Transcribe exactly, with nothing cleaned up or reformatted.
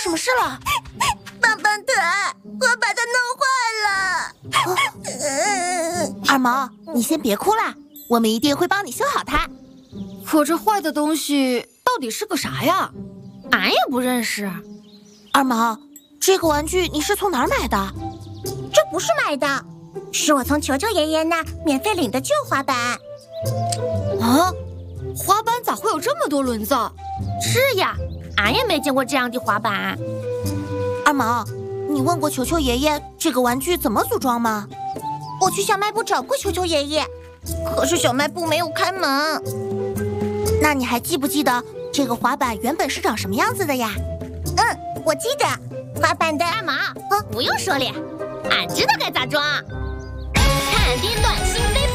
什么事了？ 棒棒腿，我把它弄坏了。 哦、二毛，你先别哭了，我们一定会帮你修好它。 可这坏的东西到底是个啥呀？俺也不认识。 二毛，这个玩具你是从哪儿买的？ 这不是买的，是我从球球爷爷那免费领的旧滑板。 啊，滑板咋会有这么多轮子？ 是呀，俺也没见过这样的滑板。 二毛，你问过球球爷爷这个玩具怎么组装吗？ 我去小卖部找过球球爷爷，可是小卖部没有开门。 那你还记不记得这个滑板原本是长什么样子的呀？ 嗯，我记得，滑板的二毛，啊，不用说了，俺知道该咋装。看电短新飞。